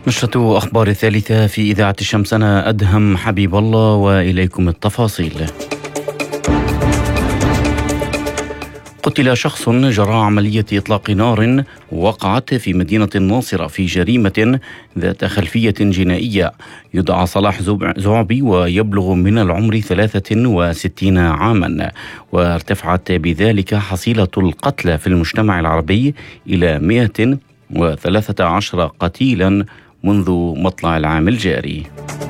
نشرة أخبار الثالثة في إذاعة الشمس. أنا أدهم حبيب الله وإليكم التفاصيل. قتل شخص جرى عملية إطلاق نار وقعت في مدينة الناصرة في جريمة ذات خلفية جنائية. يدعى صلاح زعبي ويبلغ من العمر 63 عاما، وارتفعت بذلك حصيلة القتلى في المجتمع العربي إلى 113 قتيلا منذ مطلع العام الجاري.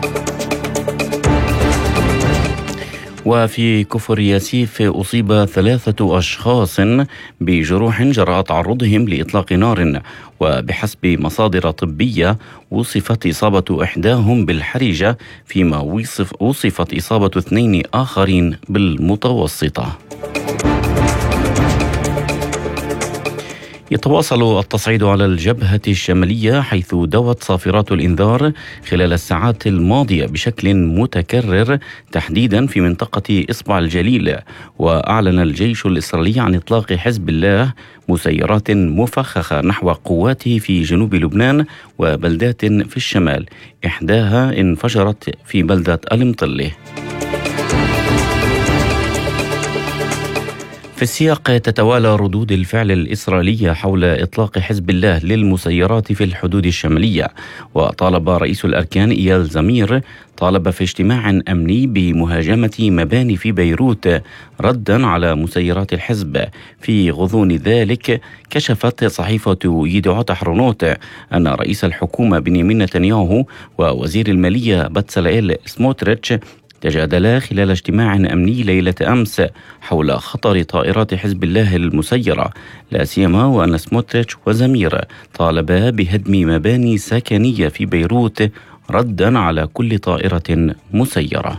وفي كفر ياسيف أصيب 3 أشخاص بجروح جراء تعرضهم لإطلاق نار، وبحسب مصادر طبية وصفت إصابة إحداهم بالحرجة، فيما وصفت إصابة 2 آخرين بالمتوسطة. يتواصل التصعيد على الجبهة الشمالية، حيث دوت صافرات الإنذار خلال الساعات الماضية بشكل متكرر، تحديدا في منطقة إصبع الجليل. وأعلن الجيش الإسرائيلي عن إطلاق حزب الله مسيرات مفخخة نحو قواته في جنوب لبنان وبلدات في الشمال، إحداها انفجرت في بلدة المطلة. في السياق تتوالى ردود الفعل الإسرائيلية حول إطلاق حزب الله للمسيرات في الحدود الشمالية. وطالب رئيس الأركان إيال زمير في اجتماع أمني بمهاجمة مباني في بيروت ردا على مسيرات الحزب. في غضون ذلك كشفت صحيفة يدعوت حرونوت أن رئيس الحكومة بنيامين نتنياهو ووزير المالية بتسلائيل سموتريتش تجادلا خلال اجتماع أمني ليلة أمس حول خطر طائرات حزب الله المسيرة، لا سيما وأن سموتريتش وزمير طالبا بهدم مباني سكنية في بيروت ردا على كل طائرة مسيرة.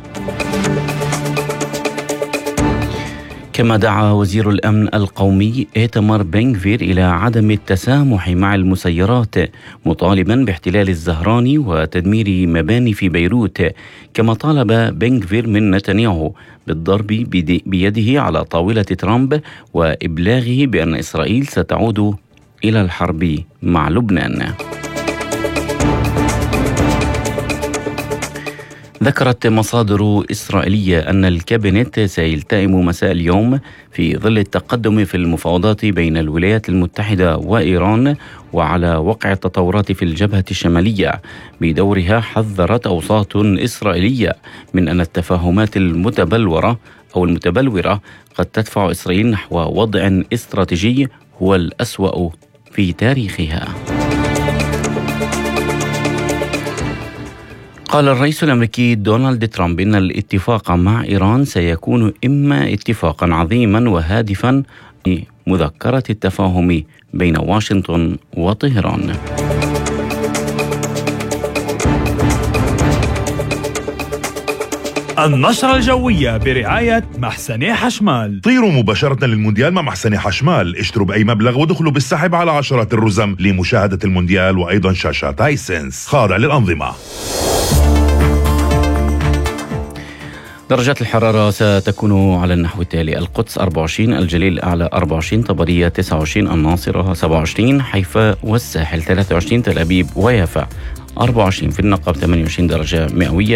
كما دعا وزير الأمن القومي إيتمار بن غفير إلى عدم التسامح مع المسيرات، مطالبا باحتلال الزهراني وتدمير مباني في بيروت. كما طالب بن غفير من نتنياهو بالضرب بيده على طاولة ترامب وإبلاغه بأن إسرائيل ستعود إلى الحرب مع لبنان. ذكرت مصادر إسرائيلية أن الكابينت سيلتئم مساء اليوم في ظل التقدم في المفاوضات بين الولايات المتحدة وإيران وعلى وقع التطورات في الجبهة الشمالية. بدورها حذرت أوساط إسرائيلية من أن التفاهمات المتبلورة قد تدفع إسرائيل نحو وضع استراتيجي هو الأسوأ في تاريخها. قال الرئيس الأمريكي دونالد ترامب إن الاتفاق مع إيران سيكون إما اتفاقا عظيما وهادفا لمذكرة التفاهم بين واشنطن وطهران. النشرة الجوية برعاية محسني حشمال. طيروا مباشرة للمونديال مع محسني حشمال، اشتروا بأي مبلغ ودخلوا بالسحب على عشرات الرزم لمشاهدة المونديال وأيضا شاشات هايسنس خاضع للأنظمة. درجات الحرارة ستكون على النحو التالي: القدس 24، الجليل الأعلى 24، طبرية 29، الناصرة 27، حيفا والساحل 23، تل أبيب ويافا 24، في النقب 28 درجة مئوية.